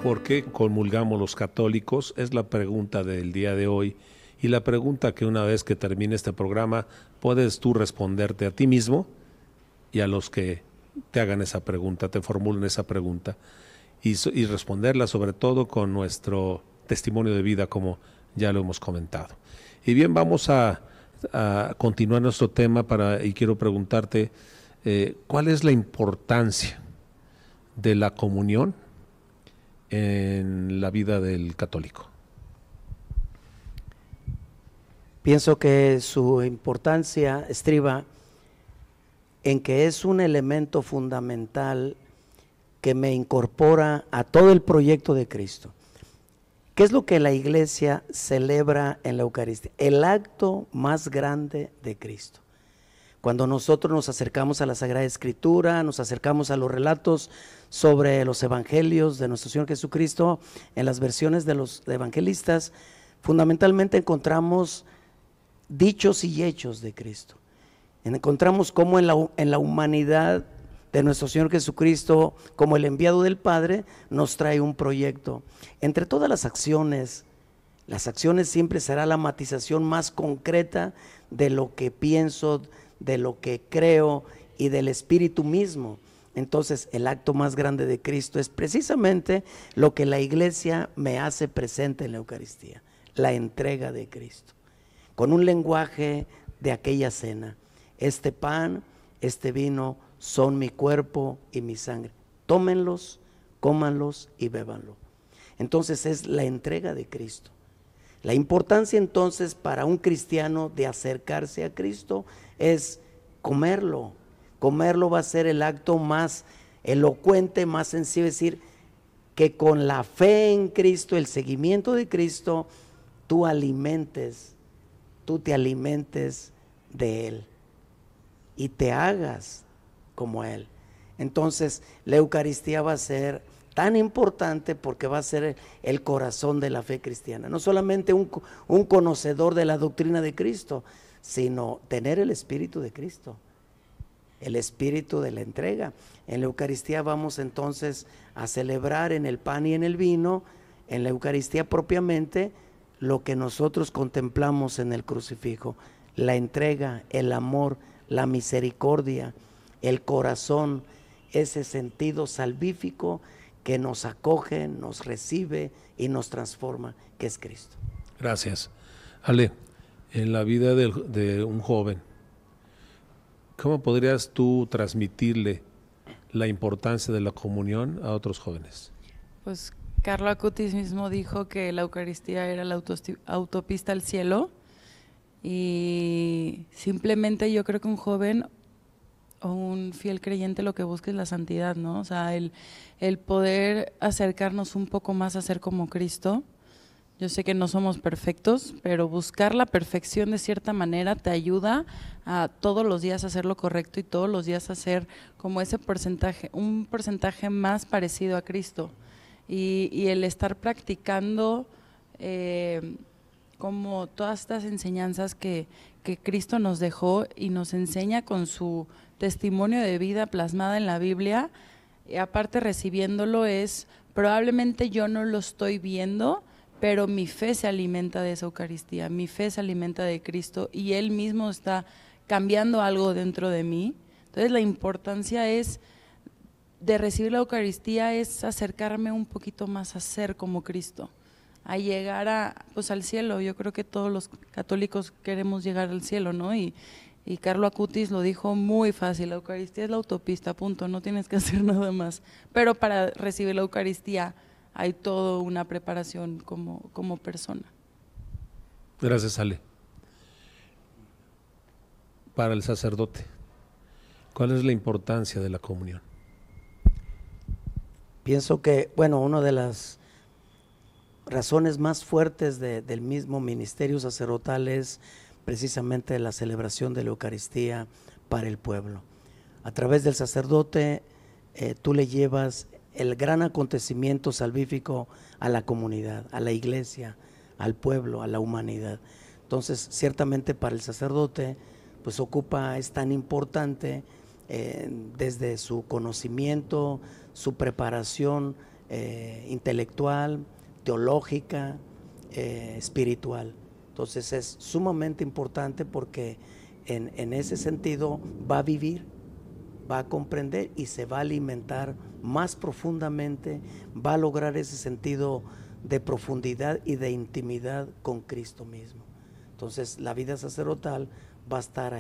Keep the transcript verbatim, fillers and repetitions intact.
¿Por qué comulgamos los católicos? Es la pregunta del día de hoy, y la pregunta que una vez que termine este programa puedes tú responderte a ti mismo y a los que te hagan esa pregunta, te formulen esa pregunta, y, y responderla sobre todo con nuestro testimonio de vida, como ya lo hemos comentado. Y bien, vamos a, a continuar nuestro tema para, y quiero preguntarte, eh, ¿cuál es la importancia de la comunión en la vida del católico? Pienso que su importancia estriba en que es un elemento fundamental que me incorpora a todo el proyecto de Cristo. ¿Qué es lo que la iglesia celebra en la Eucaristía? El acto más grande de Cristo. Cuando nosotros nos acercamos a la Sagrada Escritura, nos acercamos a los relatos sobre los evangelios de nuestro Señor Jesucristo, en las versiones de los evangelistas, fundamentalmente encontramos dichos y hechos de Cristo. Encontramos cómo en la, en la humanidad de nuestro Señor Jesucristo, como el enviado del Padre, nos trae un proyecto. Entre todas las acciones, las acciones siempre será la matización más concreta de lo que pienso, de lo que creo y del Espíritu mismo. Entonces, el acto más grande de Cristo es precisamente lo que la iglesia me hace presente en la Eucaristía, la entrega de Cristo, con un lenguaje de aquella cena. Este pan, este vino son mi cuerpo y mi sangre. Tómenlos, cómanlos y bébanlo. Entonces es la entrega de Cristo. La importancia entonces para un cristiano de acercarse a Cristo es comerlo. Comerlo va a ser el acto más elocuente, más sencillo, es decir, que con la fe en Cristo, el seguimiento de Cristo, tú alimentes, tú te alimentes de Él y te hagas como Él. Entonces la Eucaristía va a ser tan importante porque va a ser el corazón de la fe cristiana. No solamente un, un conocedor de la doctrina de Cristo, sino tener el Espíritu de Cristo, el espíritu de la entrega. En la Eucaristía vamos entonces a celebrar en el pan y en el vino, en la Eucaristía propiamente, lo que nosotros contemplamos en el crucifijo: la entrega, el amor, la misericordia, el corazón, ese sentido salvífico que nos acoge, nos recibe y nos transforma, que es Cristo. Gracias. Ale, en la vida de, de un joven, ¿cómo podrías tú transmitirle la importancia de la comunión a otros jóvenes? Pues Carlo Acutis mismo dijo que la Eucaristía era la autopista al cielo, y simplemente yo creo que un joven o un fiel creyente lo que busca es la santidad, ¿no? O sea, el, el poder acercarnos un poco más a ser como Cristo. Yo sé que no somos perfectos, pero buscar la perfección de cierta manera te ayuda a todos los días hacer lo correcto y todos los días hacer como ese porcentaje, un porcentaje más parecido a Cristo. Y, y el estar practicando eh, como todas estas enseñanzas que, que Cristo nos dejó y nos enseña con su testimonio de vida plasmada en la Biblia, y aparte recibiéndolo, es probablemente yo no lo estoy viendo, pero mi fe se alimenta de esa Eucaristía, mi fe se alimenta de Cristo y Él mismo está cambiando algo dentro de mí. Entonces la importancia es de recibir la Eucaristía, es acercarme un poquito más a ser como Cristo, a llegar a, pues, al cielo. Yo creo que todos los católicos queremos llegar al cielo, ¿no? Y, y Carlo Acutis lo dijo muy fácil: la Eucaristía es la autopista, punto, no tienes que hacer nada más. Pero para recibir la Eucaristía hay toda una preparación como, como persona. Gracias, Ale. Para el sacerdote, ¿cuál es la importancia de la comunión? Pienso que, bueno, una de las razones más fuertes de, del mismo ministerio sacerdotal es precisamente la celebración de la Eucaristía para el pueblo. A través del sacerdote eh, tú le llevas el gran acontecimiento salvífico a la comunidad, a la iglesia, al pueblo, a la humanidad. Entonces, ciertamente para el sacerdote, pues ocupa, es tan importante eh, desde su conocimiento, su preparación eh, intelectual, teológica, eh, espiritual. Entonces es sumamente importante porque en, en ese sentido va a vivir, va a comprender y se va a alimentar más profundamente, va a lograr ese sentido de profundidad y de intimidad con Cristo mismo. Entonces la vida sacerdotal va a estar ahí.